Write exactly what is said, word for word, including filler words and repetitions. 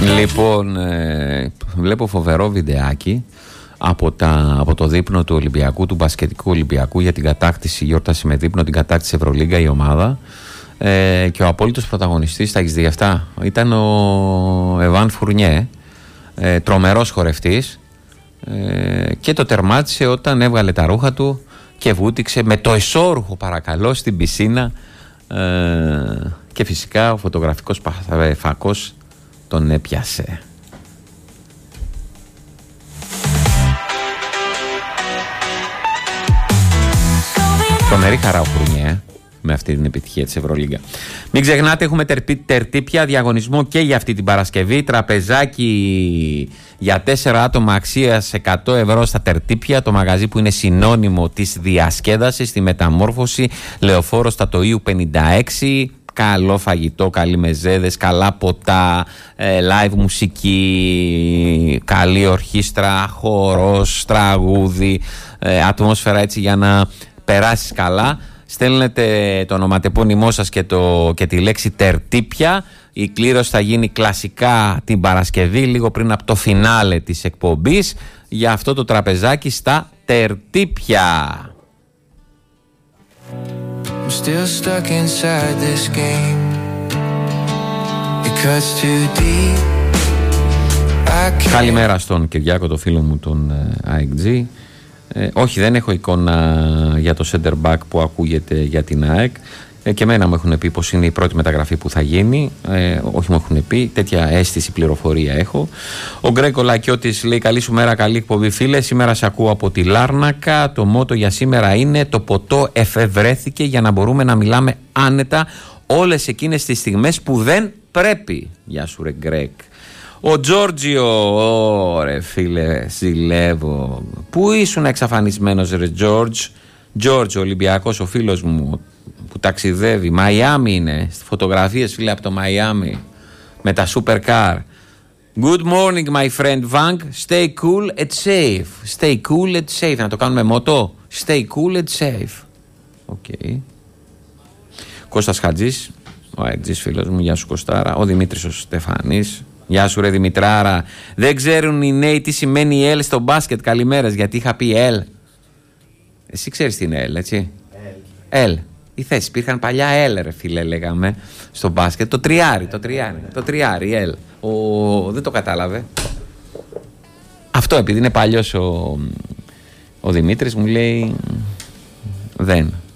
Λοιπόν, ε, βλέπω φοβερό βιντεάκι από, τα, από το δείπνο του Ολυμπιακού, του μπασκετικού Ολυμπιακού, για την κατάκτηση, γιόρταση με δείπνο την κατάκτηση Ευρωλίγκα η ομάδα, ε, και ο απόλυτος πρωταγωνιστής, τα έχεις δει αυτά, ήταν ο Εβάν Φουρνιέ, ε, τρομερός χορευτής, ε, και το τερμάτισε όταν έβγαλε τα ρούχα του και βούτυξε με το εσώρουχο, παρακαλώ, στην πισίνα, ε, και φυσικά ο φωτογραφικός φακός τον έπιασε. Τρομερή χαρά ο Φουρνιέ με αυτή την επιτυχία της Ευρωλίγκα. Μην ξεχνάτε, έχουμε τερτύπια διαγωνισμό και για αυτή την Παρασκευή. Τραπεζάκι για τέσσερα άτομα αξίας εκατό ευρώ στα τερτύπια. Το μαγαζί που είναι συνώνυμο της διασκέδασης, τη μεταμόρφωση. Λεωφόρο Στατοίου πενήντα έξι. Καλό φαγητό, καλοί μεζέδες, καλά ποτά, live μουσική, καλή ορχήστρα, χορός, τραγούδι, ατμόσφαιρα έτσι για να περάσεις καλά. Στέλνετε το ονοματεπώνυμό σας και, το, και τη λέξη τερτύπια. Η κλήρωση θα γίνει κλασικά την Παρασκευή, λίγο πριν από το φινάλε της εκπομπής, για αυτό το τραπεζάκι στα τερτύπια. I'm still stuck inside this game. It cuts too deep. Καλημέρα στον Κυριάκο, το φίλο μου, τον έι έικ τζι. Ε, όχι, δεν έχω εικόνα για το center back που ακούγεται για την ΑΕΚ. Ε, και εμένα μου έχουν πει πως είναι η πρώτη μεταγραφή που θα γίνει. Ε, όχι, μου έχουν πει, τέτοια αίσθηση, πληροφορία έχω. Ο Γκρέκο Λακιώτης λέει: καλή σου μέρα, καλή εκπομπή, φίλε. Σήμερα σε ακούω από τη Λάρνακα. Το μότο για σήμερα είναι: το ποτό εφευρέθηκε για να μπορούμε να μιλάμε άνετα όλες εκείνες τις στιγμές που δεν πρέπει. Γεια σου, ρε Γκρέκ. Ο Τζόρτζιο, ωρε φίλε, ζηλεύω. Πού ήσουν εξαφανισμένος, ρε Τζόρτζ? Τζόρτζ, ο Ολυμπιακός, ο φίλος μου που ταξιδεύει. Μαϊάμι είναι. Φωτογραφίες, φίλε, από το Μαϊάμι με τα super car. Good morning, my friend Vang. Stay cool and safe. Stay cool and safe. Να το κάνουμε μότο. Stay cool and safe. Οκ. Okay. Κώστας Χατζής, ο Αεκτζής φίλος μου. Γεια σου, Κωστάρα. Ο Δημήτρης ο Στεφανής. Γεια σου, ρε Δημητράρα. Δεν ξέρουν οι νέοι τι σημαίνει L στο μπάσκετ. Καλημέρας, γιατί είχα πει L. Εσύ ξέρεις τι είναι L, έτσι? L. L. Οι θέσεις υπήρχαν παλιά L, ρε φίλε, λέγαμε στο μπάσκετ. Το τριάρι, το τριάρι, το τριάρι, L. Ο... Δεν το κατάλαβε. Αυτό επειδή είναι παλιός ο, ο Δημήτρης μου λέει δεν.